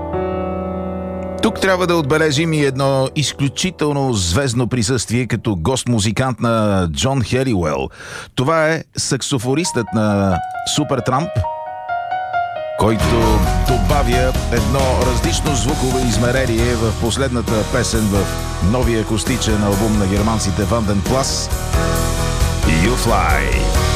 Тук трябва да отбележим и едно изключително звездно присъствие като гост-музикант на Джон Хелиуел. Това е саксофонистът на Супертрамп, който добавя едно различно звуково измерение в последната песен в новия акустичен албум на германците Ванден Плас «You Fly».